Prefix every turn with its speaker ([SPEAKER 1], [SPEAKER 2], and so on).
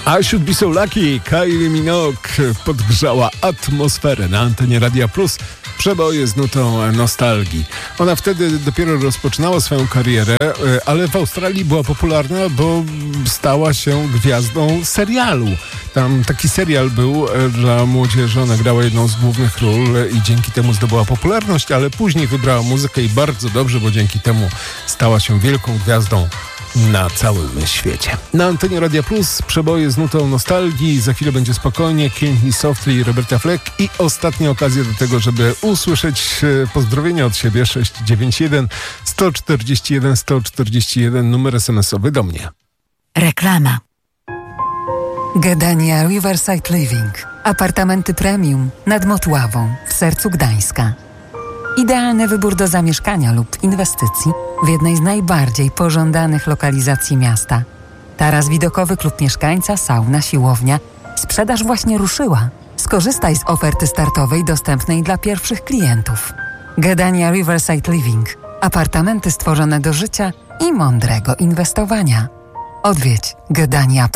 [SPEAKER 1] I Should Be So Lucky, Kylie Minogue podgrzała atmosferę na antenie Radia Plus. Przeboje z nutą nostalgii. Ona wtedy dopiero rozpoczynała swoją karierę, ale w Australii była popularna, bo stała się gwiazdą serialu. Tam taki serial był dla młodzieży, ona grała jedną z głównych ról i dzięki temu zdobyła popularność, ale później wybrała muzykę i bardzo dobrze, bo dzięki temu stała się wielką gwiazdą na całym świecie. Na antenie Radia Plus przeboje z nutą nostalgii. Za chwilę będzie spokojnie. Kill Me Softly i Roberta Fleck. I ostatnia okazja do tego, żeby usłyszeć pozdrowienia od siebie. 691 141 141 numer SMS-owy do mnie.
[SPEAKER 2] Reklama. Gdynia Riverside Living. Apartamenty premium nad Motławą w sercu Gdańska. Idealny wybór do zamieszkania lub inwestycji w jednej z najbardziej pożądanych lokalizacji miasta. Taras widokowy, klub mieszkańca, sauna, siłownia. Sprzedaż właśnie ruszyła. Skorzystaj z oferty startowej dostępnej dla pierwszych klientów. Gdynia Riverside Living. Apartamenty stworzone do życia i mądrego inwestowania. Odwiedź gdynia.pl.